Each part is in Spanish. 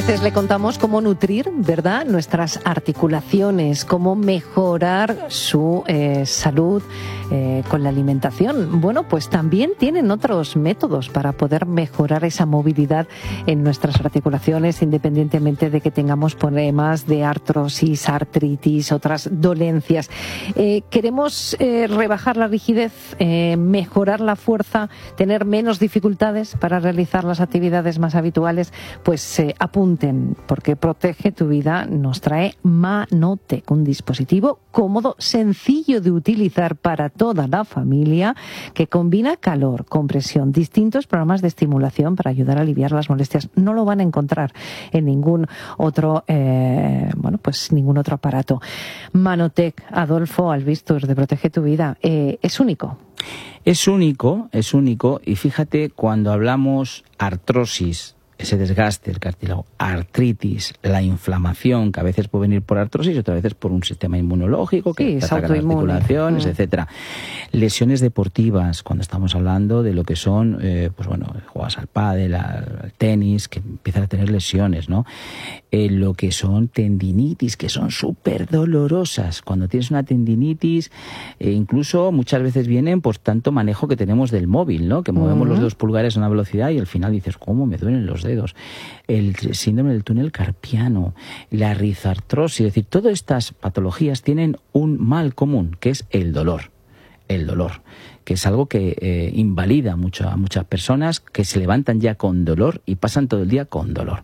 Le contamos cómo nutrir, ¿verdad?, nuestras articulaciones, cómo mejorar su salud con la alimentación. Bueno, pues también tienen otros métodos para poder mejorar esa movilidad en nuestras articulaciones, independientemente de que tengamos problemas de artrosis, artritis, otras dolencias. Queremos rebajar la rigidez, mejorar la fuerza, tener menos dificultades para realizar las actividades más habituales. Pues apunten, porque Protege tu Vida nos trae Manotec, un dispositivo cómodo, sencillo de utilizar para toda la familia, que combina calor, compresión, distintos programas de estimulación para ayudar a aliviar las molestias. No lo van a encontrar en ningún otro ningún otro aparato. Manotec, Adolfo Albistus, de Protege tu Vida, es único. Es único, y fíjate, cuando hablamos artrosis, ese desgaste del cartílago, artritis, la inflamación, que a veces puede venir por artrosis y otras veces por un sistema inmunológico que ataca las articulaciones, etcétera. Lesiones deportivas, cuando estamos hablando de lo que son, juegas al pádel, al tenis, que empiezan a tener lesiones, ¿no? Lo que son tendinitis, que son súper dolorosas. Cuando tienes una tendinitis, incluso muchas veces vienen por tanto manejo que tenemos del móvil, ¿no? Que movemos los dedos pulgares a una velocidad y al final dices, ¿cómo me duelen los dedos? El síndrome del túnel carpiano, la rizartrosis, es decir, todas estas patologías tienen un mal común, que es el dolor. El dolor, que es algo que invalida mucho a muchas personas que se levantan ya con dolor y pasan todo el día con dolor.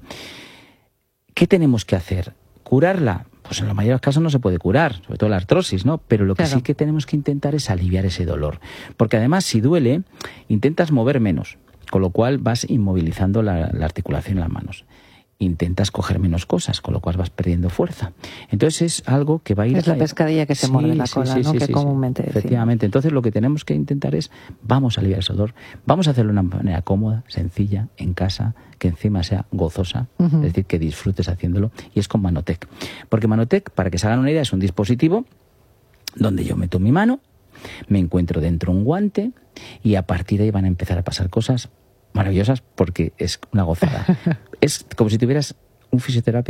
¿Qué tenemos que hacer? ¿Curarla? Pues en la mayoría de los casos no se puede curar, sobre todo la artrosis, ¿no? Pero lo que sí que tenemos que intentar es aliviar ese dolor. Porque además, si duele, intentas mover menos, con lo cual vas inmovilizando la articulación en las manos. Intentas coger menos cosas, con lo cual vas perdiendo fuerza. Entonces es algo que va a ir... Es la pescadilla que se muerde la cola, ¿no? Que comúnmente decimos. Efectivamente. Entonces lo que tenemos que intentar es, vamos a aliviar ese dolor, vamos a hacerlo de una manera cómoda, sencilla, en casa, que encima sea gozosa, es decir, que disfrutes haciéndolo, y es con Manotec. Porque Manotec, para que se hagan una idea, es un dispositivo donde yo meto mi mano, me encuentro dentro un guante, y a partir de ahí van a empezar a pasar cosas maravillosas, porque es una gozada. Es como si tuvieras un fisioterapeuta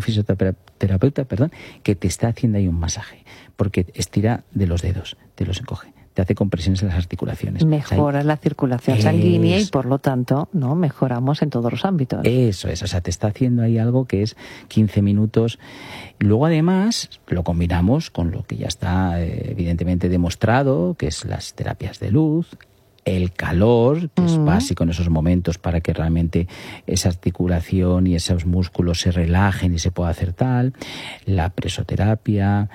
que te está haciendo ahí un masaje, porque estira de los dedos, te los encoge, te hace compresiones en las articulaciones. Mejora la circulación sanguínea y por lo tanto no mejoramos en todos los ámbitos. Eso es, o sea, te está haciendo ahí algo que es 15 minutos. Luego además lo combinamos con lo que ya está evidentemente demostrado, que es las terapias de luz, el calor, que es básico en esos momentos para que realmente esa articulación y esos músculos se relajen y se pueda hacer tal, la presoterapia,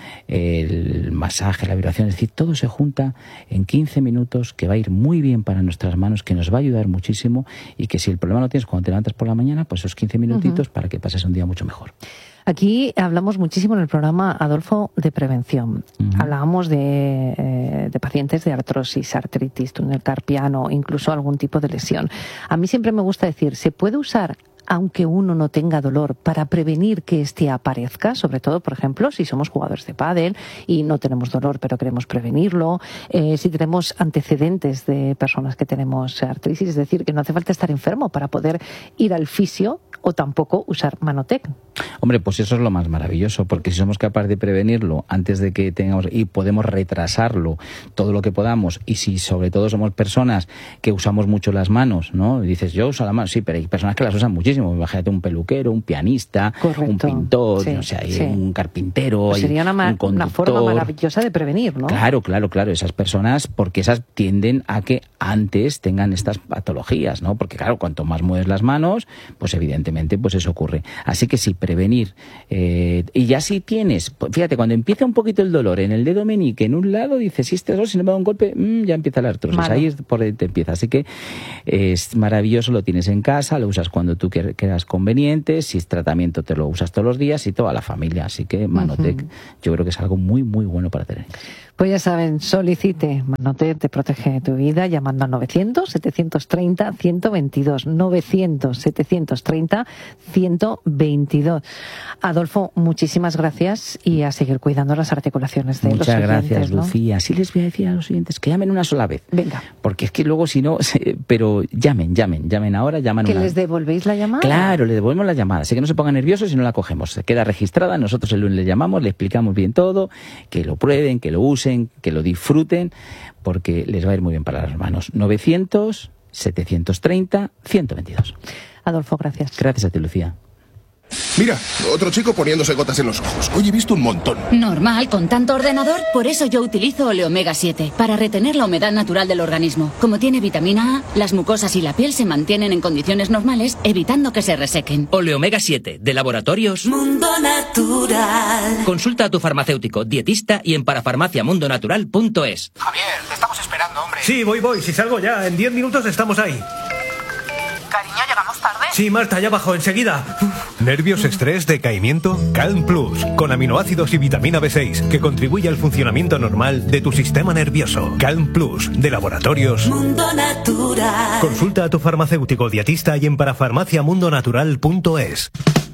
el masaje, la vibración, es decir, todo se junta en 15 minutos, que va a ir muy bien para nuestras manos, que nos va a ayudar muchísimo, y que si el problema lo tienes cuando te levantas por la mañana, pues esos 15 minutitos para que pases un día mucho mejor. Aquí hablamos muchísimo en el programa, Adolfo, de prevención. Hablábamos de pacientes de artrosis, artritis, túnel carpiano, incluso algún tipo de lesión. A mí siempre me gusta decir, ¿se puede usar aunque uno no tenga dolor para prevenir que este aparezca? Sobre todo, por ejemplo, si somos jugadores de pádel y no tenemos dolor pero queremos prevenirlo, si tenemos antecedentes de personas que tenemos artritis, es decir, que no hace falta estar enfermo para poder ir al fisio, o tampoco usar Manotec. Hombre, pues eso es lo más maravilloso, porque si somos capaces de prevenirlo antes de que tengamos, y podemos retrasarlo todo lo que podamos, y si sobre todo somos personas que usamos mucho las manos, ¿no? Y dices, yo uso las manos, sí, pero hay personas que las usan muchísimo. Imagínate un peluquero, un pianista, un pintor, un carpintero, pues sería un conductor. Una forma maravillosa de prevenir, ¿no? Claro, esas personas, porque esas tienden a que antes tengan estas patologías, ¿no? Porque claro, cuanto más mueves las manos, pues evidentemente pues eso ocurre. Así que sí, prevenir. Y ya si tienes, fíjate, cuando empieza un poquito el dolor en el dedo meñique, en un lado, dices, si este dolor, si no me da un golpe, ya empieza la artrosis. Ahí es por donde te empieza. Así que es maravilloso, lo tienes en casa, lo usas cuando tú creas conveniente, si es tratamiento te lo usas todos los días y toda la familia. Así que Manotec yo creo que es algo muy, muy bueno para tener en casa. Pues ya saben, solicite Manotec, te protege tu vida, llamando al 900-730-122. 900-730-122. Adolfo, muchísimas gracias y a seguir cuidando las articulaciones de los oyentes. Muchas gracias, ¿no? Lucía. Sí les voy a decir a los oyentes que llamen una sola vez. Venga. Porque es que luego si no... Pero llamen ahora, llaman ¿Que una... les devolvéis la llamada? Claro, le devolvemos la llamada. Así que no se pongan nerviosos y no la cogemos. Se queda registrada, nosotros el lunes le llamamos, le explicamos bien todo, que lo prueben, que lo usen, que lo disfruten, porque les va a ir muy bien para las manos. 900 730 122. Adolfo, gracias. Gracias a ti, Lucía. Mira, otro chico poniéndose gotas en los ojos. Hoy he visto un montón. Normal, con tanto ordenador. Por eso yo utilizo Oleomega 7, para retener la humedad natural del organismo. Como tiene vitamina A, las mucosas y la piel se mantienen en condiciones normales, evitando que se resequen. Oleomega 7, de Laboratorios Mundo Natural. Consulta a tu farmacéutico, dietista y en parafarmaciamundonatural.es. Javier, te estamos esperando, hombre. Sí, voy. Si salgo ya, en 10 minutos estamos ahí. Cariño, ¿llegamos tarde? Sí, Marta, ya bajo, enseguida. ¿Nervios, estrés, decaimiento? Calm Plus, con aminoácidos y vitamina B6, que contribuye al funcionamiento normal de tu sistema nervioso. Calm Plus, de Laboratorios Mundo Natural. Consulta a tu farmacéutico dietista y en parafarmaciamundonatural.es.